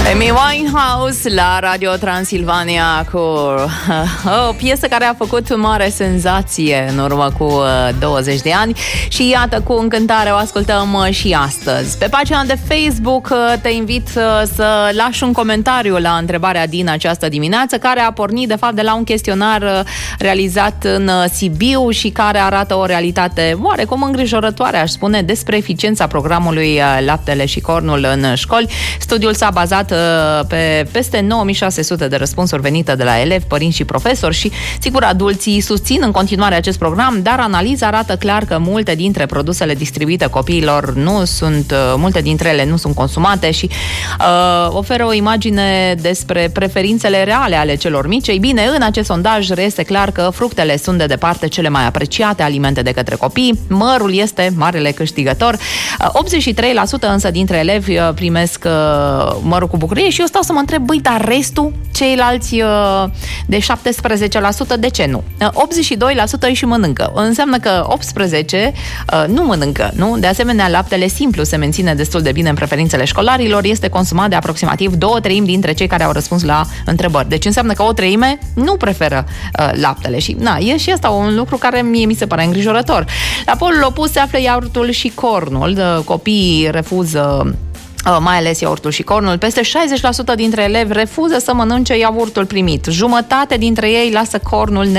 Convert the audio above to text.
Amy Winehouse la Radio Transilvania cu o piesă care a făcut mare senzație în urmă cu 20 de ani și iată, cu încântare o ascultăm și astăzi. Pe pagina de Facebook te invit să lași un comentariu la întrebarea din această dimineață, care a pornit de fapt de la un chestionar realizat în Sibiu și care arată o realitate oarecum îngrijorătoare, aș spune, despre eficiența programului Laptele și Cornul în școli. Studiul s-a bazat pe peste 9600 de răspunsuri venite de la elevi, părinți și profesori și, sigur, adulții susțin în continuare acest program, dar analiza arată clar că multe dintre produsele distribuite copiilor multe dintre ele nu sunt consumate și oferă o imagine despre preferințele reale ale celor mici. Ei bine, în acest sondaj reiese clar că fructele sunt de departe cele mai apreciate alimente de către copii, mărul este marele câștigător, 83% însă dintre elevi primesc mărul cu bucurie și eu stau să mă întreb, băi, dar restul, ceilalți de 17%, de ce nu? 82% îi și mănâncă. Înseamnă că 18% nu mănâncă, nu? De asemenea, laptele simplu se menține destul de bine în preferințele școlarilor, este consumat de aproximativ 2/3 dintre cei care au răspuns la întrebări. Deci înseamnă că 1/3 nu preferă laptele și, e și asta un lucru care mie mi se pare îngrijorător. La polul opus se află iaurtul și cornul. Copiii refuză mai ales iaurtul și cornul. Peste 60% dintre elevi refuză să mănânce iaurtul primit. Jumătate dintre ei lasă cornul